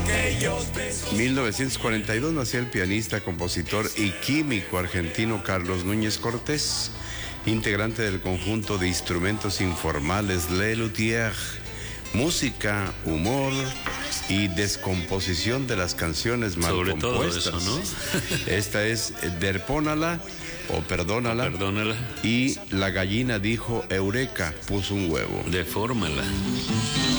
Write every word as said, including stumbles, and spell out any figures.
mil novecientos cuarenta y dos nació el pianista, compositor y químico argentino Carlos Núñez Cortés, integrante del conjunto de instrumentos informales Le Luthier. Música, humor y descomposición de las canciones mal Sobre compuestas. todo eso, ¿no? Esta es Depónala o Perdónala. Perdónala. Y la gallina dijo Eureka, puso un huevo. Defórmala.